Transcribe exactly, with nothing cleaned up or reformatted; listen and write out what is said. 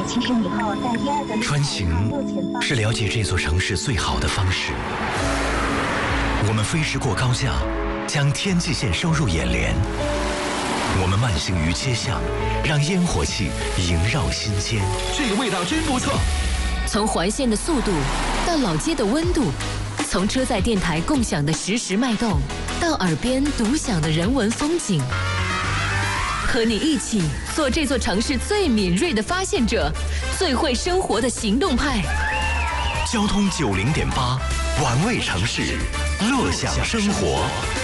七十米后在第二个。 穿行是了解这座城市最好的方式。我们飞驰过高架，将天际线收入眼帘。我们慢行于街巷，让烟火气萦绕心间。 这个味道真不错。 从环线的速度到老街的温度，从车载电台共享的实时脉动，到耳边独享的人文风景，和你一起做这座城市最敏锐的发现者，最会生活的行动派。 交通九零点八，玩味城市，乐享生活。